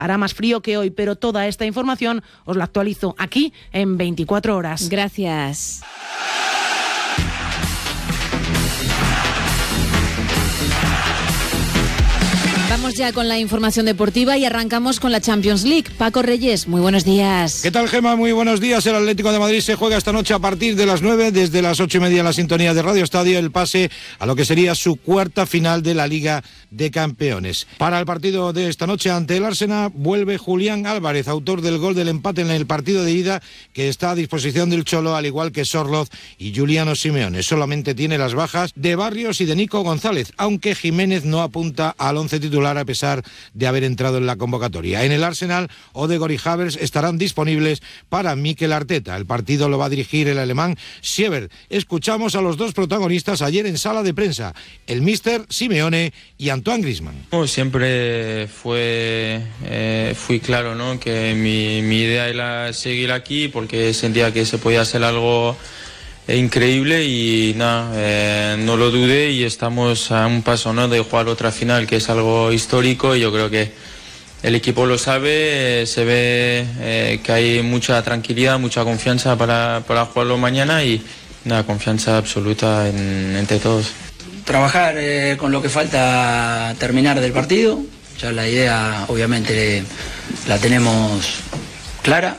hará más frío que hoy, pero toda esta información os la actualizo aquí en 24 horas. Gracias. Vamos ya con la información deportiva y arrancamos con la Champions League. Paco Reyes, muy buenos días. ¿Qué tal, Gemma? Muy buenos días. El Atlético de Madrid se juega esta noche a partir de las 9, desde las 8:30 en la sintonía de Radio Estadio, el pase a lo que sería su cuarta final de la Liga de Campeones. Para el partido de esta noche ante el Arsenal vuelve Julián Álvarez, autor del gol del empate en el partido de ida, que está a disposición del Cholo, al igual que Sorloz y Giuliano Simeone. Solamente tiene las bajas de Barrios y de Nico González, aunque Jiménez no apunta al 11 titular a pesar de haber entrado en la convocatoria. En el Arsenal, Odegaard y Havertz estarán disponibles para Mikel Arteta. El partido lo va a dirigir el alemán Siebert. Escuchamos a los dos protagonistas ayer en sala de prensa, el míster Simeone y Antoine Griezmann. Siempre fui claro, ¿no?, que mi idea era seguir aquí porque sentía que se podía hacer algo increíble y nada, no lo dudé y estamos a un paso, ¿no?, de jugar otra final, que es algo histórico, y yo creo que el equipo lo sabe, se ve que hay mucha tranquilidad, mucha confianza para jugarlo mañana y nada, confianza absoluta entre todos. Trabajar con lo que falta terminar del partido, ya la idea obviamente la tenemos clara,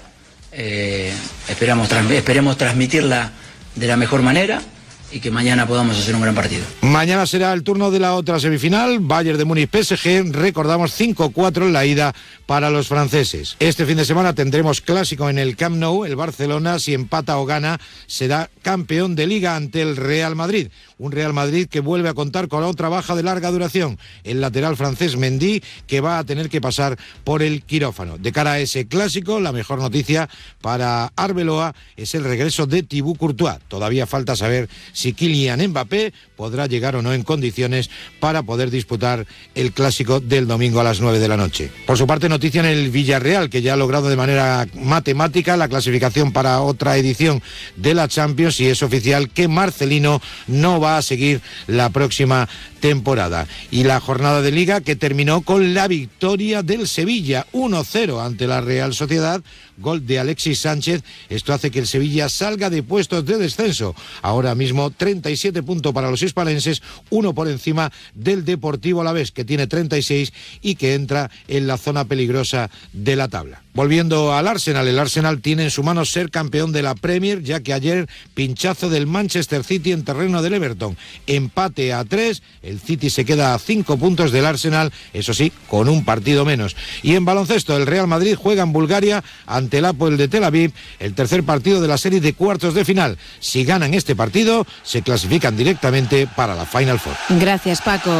esperemos transmitirla de la mejor manera y que mañana podamos hacer un gran partido. Mañana será el turno de la otra semifinal, Bayern de Múnich-PSG, recordamos 5-4 en la ida para los franceses. Este fin de semana tendremos clásico en el Camp Nou. El Barcelona, si empata o gana, será campeón de Liga ante el Real Madrid. Un Real Madrid que vuelve a contar con otra baja de larga duración, el lateral francés Mendy, que va a tener que pasar por el quirófano. De cara a ese clásico, la mejor noticia para Arbeloa es el regreso de Thibaut Courtois. Todavía falta saber si Kylian Mbappé podrá llegar o no en condiciones para poder disputar el clásico del domingo a las 9 de la noche. Por su parte, noticia en el Villarreal, que ya ha logrado de manera matemática la clasificación para otra edición de la Champions, y es oficial que Marcelino no va a seguir la próxima temporada. Y la jornada de Liga, que terminó con la victoria del Sevilla 1-0 ante la Real Sociedad, gol de Alexis Sánchez. Esto hace que el Sevilla salga de puestos de descenso. Ahora mismo 37 puntos para los hispalenses, uno por encima del Deportivo Alavés, que tiene 36 y que entra en la zona peligrosa de la tabla. Volviendo al Arsenal, el Arsenal tiene en su mano ser campeón de la Premier, ya que ayer pinchazo del Manchester City en terreno del Everton. Empate a 3, el City se queda a 5 puntos del Arsenal, eso sí, con un partido menos. Y en baloncesto, el Real Madrid juega en Bulgaria ante el Hapoel de Tel Aviv, el tercer partido de la serie de cuartos de final. Si ganan este partido, se clasifican directamente para la Final Four. Gracias, Paco.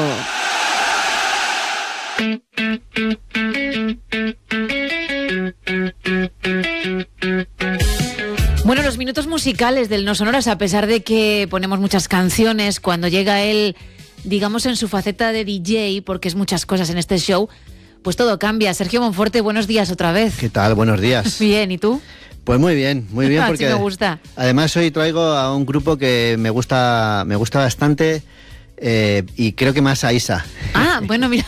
Bueno, los minutos musicales del No Sonoras, a pesar de que ponemos muchas canciones, cuando llega él, digamos, en su faceta de DJ, porque es muchas cosas en este show, pues todo cambia. Sergio Monforte, buenos días otra vez. ¿Qué tal? Buenos días. Bien, ¿y tú? Pues muy bien, porque sí me gusta. Además hoy traigo a un grupo que me gusta bastante, y creo que más a Isa. Ah, bueno, mira.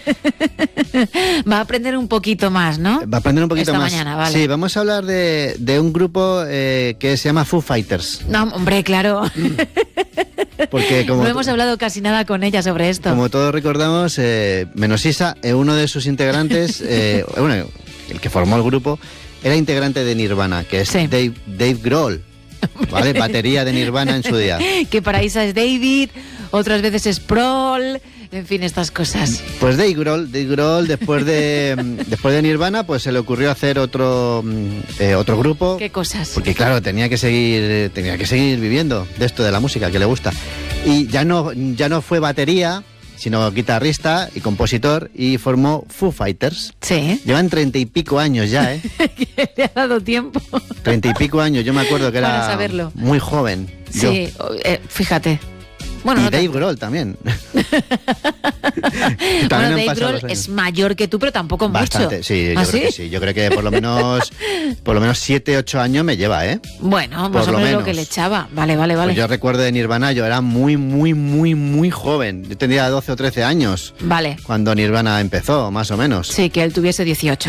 Va a aprender un poquito más, ¿no? Va a aprender un poquito esta más. Mañana, vale. Sí, vamos a hablar de un grupo que se llama Foo Fighters. No, hombre, claro. Porque como no hemos hablado casi nada con ella sobre esto. Como todos recordamos, menos Isa, uno de sus integrantes, bueno, el que formó el grupo, era integrante de Nirvana, que es sí. Dave Grohl, ¿vale? Batería de Nirvana en su día. Que para Isa es David, otras veces es Prol, en fin, estas cosas. Pues Dave Grohl después de Nirvana, pues se le ocurrió hacer otro grupo. ¿Qué cosas? Porque claro, tenía que seguir viviendo de esto de la música que le gusta. Y ya no fue batería, sino guitarrista y compositor, y formó Foo Fighters. Sí. Llevan 30 y pico años ya, ¿eh? Que le ha dado tiempo. 30 y pico años, yo me acuerdo que era saberlo. Muy joven. Sí, fíjate. Bueno, y no Dave tanto. Grohl también. Bueno, Dave Grohl es mayor que tú, pero tampoco bastante, mucho. sí, yo creo que sí. Yo creo que por lo menos 7, 8 años me lleva, ¿eh? Bueno, por más o lo menos lo menos. que le echaba. Vale. Pues yo recuerdo de Nirvana, yo era muy joven. Yo tendría 12 o 13 años Vale. cuando Nirvana empezó, más o menos. Sí, que él tuviese 18.